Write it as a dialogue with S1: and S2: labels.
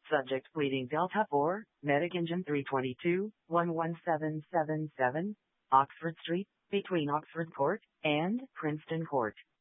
S1: Subject pleading Delta 4, Medic Engine 322, 11777, Oxford Street, between Oxford Court and Princeton Court.